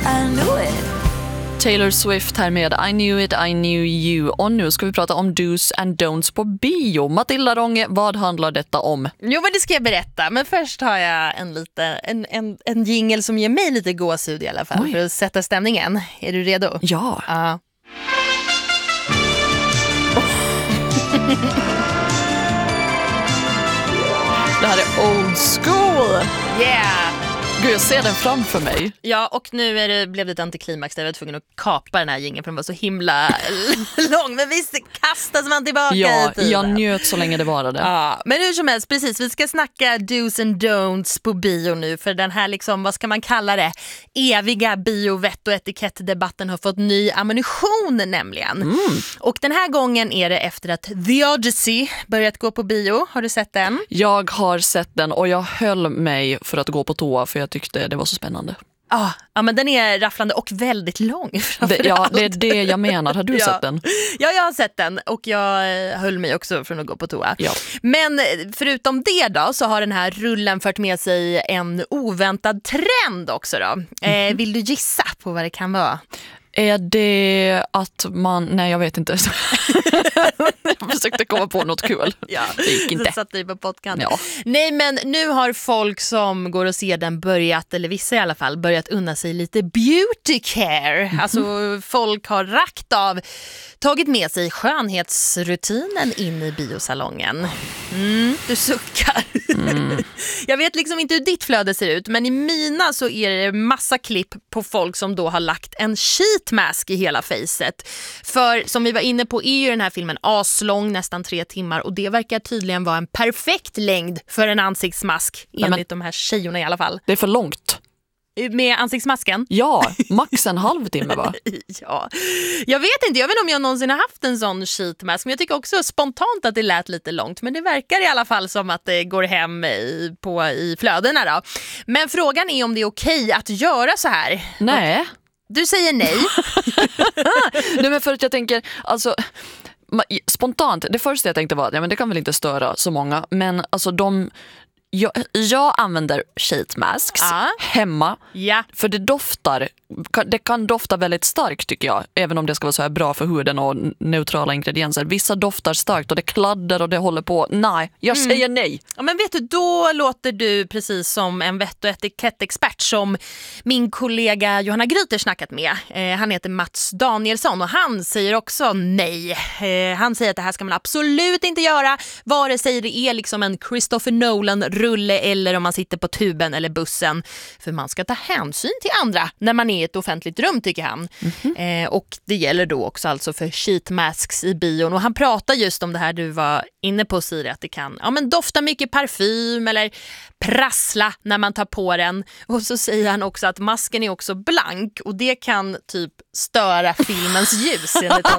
I knew it. Taylor Swift här med I knew it, I knew you. Och nu ska vi prata om do's and don'ts på bio. Matilda Ronge, vad handlar detta om? Jo, men det ska jag berätta. Men först har jag en jingle som ger mig lite gåshud i alla fall. Oj. För att sätta stämningen. Är du redo? Ja. Det här är old school. Yeah! Gud, jag ser den framför mig. Ja, och nu blev det ett antiklimax där jag var tvungen att kapa den här jingeln för den var så himla lång. Men visst kastas man tillbaka i tiden. Jag njöt så länge det varade. Ja, men hur som helst, precis. Vi ska snacka do's and don'ts på bio nu. För den här, liksom, vad ska man kalla det? Eviga bio-vett- och etikettdebatten har fått ny ammunition nämligen. Och den här gången är det efter att The Odyssey börjat gå på bio. Har du sett den? Jag har sett den och jag höll mig för att gå på toa för jag tyckte det var så spännande. Ja, men den är rafflande och väldigt lång. Det är det jag menar. Har du sett den? Ja, jag har sett den och jag höll mig också från att gå på toa. Ja. Men förutom det då så har den här rullen fört med sig en oväntad trend också då. Vill du gissa på vad det kan vara? Är det att man... Nej, jag vet inte. Jag försökte komma på något kul. Ja, det gick inte. Så satt du på potkan. Ja. Nej, men nu har folk som går och ser den börjat, eller vissa i alla fall, börjat unna sig lite beauty care. Alltså folk har rakt av tagit med sig skönhetsrutinen in i biosalongen. Du suckar. Jag vet liksom inte hur ditt flöde ser ut, men i mina så är det massa klipp på folk som då har lagt en sheet mask i hela facet. För som vi var inne på är ju den här filmen aslång, nästan 3 timmar, och det verkar tydligen vara en perfekt längd för en ansiktsmask, enligt de här tjejerna i alla fall. Det är för långt. Med ansiktsmasken? Ja, max en halvtimme va? Ja, jag vet inte om jag någonsin har haft en sån sheetmask, men jag tycker också spontant att det lät lite långt, men det verkar i alla fall som att det går hem i flödena då. Men frågan är om det är okej att göra så här. Nej. Och du säger nej. Nej, men för att jag tänker, alltså... Spontant, det första jag tänkte var att men det kan väl inte störa så många, men alltså jag använder sheet masks hemma för det kan dofta väldigt starkt tycker jag, även om det ska vara så här bra för huden och neutrala ingredienser. Vissa doftar starkt och det kladdar och det håller på. Nej, jag säger nej. Ja, men vet du, då låter du precis som en vett- och etikettexpert som min kollega Johanna Gryter snackat med. Han heter Mats Danielsson och han säger också nej. Han säger att det här ska man absolut inte göra, vare sig det är liksom en Christopher Nolan-rulle eller om man sitter på tuben eller bussen. För man ska ta hänsyn till andra när man är i ett offentligt rum, tycker han. Och det gäller då också alltså för sheet masks i bion. Och han pratar just om det här du var inne på, Siri, att det kan dofta mycket parfym eller prassla när man tar på den. Och så säger han också att masken är också blank och det kan typ störa filmens ljus.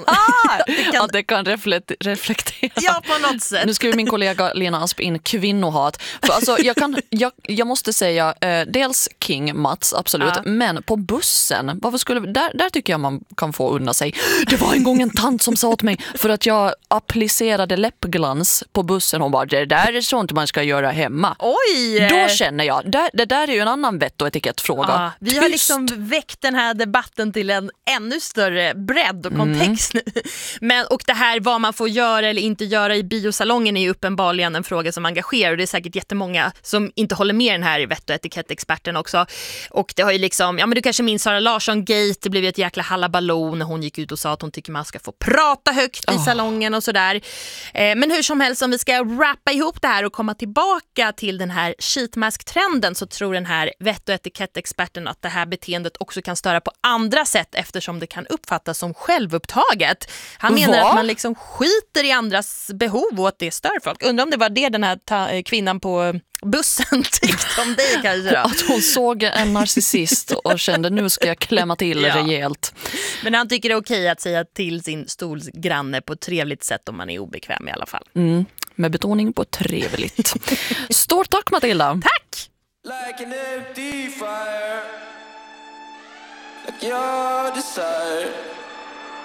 Det kan reflektera. Ja, på något sätt. Nu skriver min kollega Lena Asp in kvinnohat. För alltså, jag måste säga dels King Mats, absolut. Men på bussen, där tycker jag man kan få unna sig. Det var en gång en tant som sa åt mig för att jag applicerade läppglans på bussen. Hon bara, det där är sånt man ska göra hemma. Oj! Då känner jag, det där är ju en annan vett- och etikettfråga. Vi har liksom väckt den här debatten till en ännu större bredd och kontext nu. Och det här vad man får göra eller inte göra i biosalongen är ju uppenbarligen en fråga som engagerar, och det är säkert jättemånga som inte håller med den här vett- och etikettexperten också. Och det har ju liksom, men du kanske minns Sara Larsson-gate, det blev ju ett jäkla halabaloo när hon gick ut och sa att hon tycker man ska få prata högt i salongen och sådär. Men hur som helst, om vi ska wrappa ihop det här och komma tillbaka till den här sheetmask-trenden, så tror den här vett- och etikettexperten att det här beteendet också kan störa på andra sätt eftersom det kan uppfattas som självupptaget. Han menar att man liksom skiter i andras behov och att det stör folk. Undrar om det var det den här kvinnan på bussen tyckte om dig kanske då. Att hon såg en narcissist och kände nu ska jag klämma till rejält. Men han tycker det är okej att säga till sin stolsgranne på ett trevligt sätt om man är obekväm i alla fall. Med betoning på trevligt. Stort tack Matilda. Tack! Like an empty fire, like your desire.